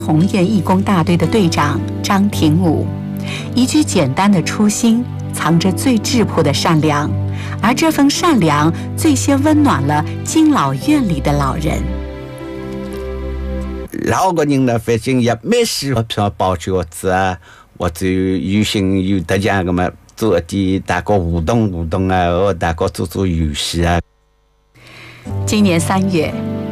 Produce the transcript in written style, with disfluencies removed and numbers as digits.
红叶义工大队的队长张廷武。一句简单的初心，藏着最质朴的善良，而这份善良最先温暖了敬老院里的老人。 老个人呢，反正也没事，像包饺子啊，或者有心有得奖个嘛，做一点大家互动啊，和大家做游戏啊。 今年3月，